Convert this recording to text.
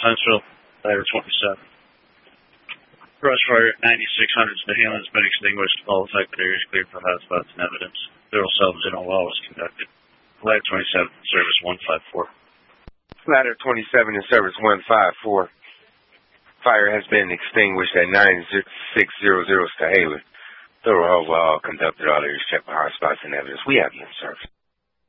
Central, ladder 27. Brush fire at 9600 Stahan has been extinguished. All affected areas cleared for hotspots and evidence. Thorough salvage and all law was conducted. Ladder 27, service 154. Ladder 27 in service 154. Fire has been extinguished at 9600 Stahan. Thorough overhaul conducted. All areas checked for hotspots and evidence. We have you in service.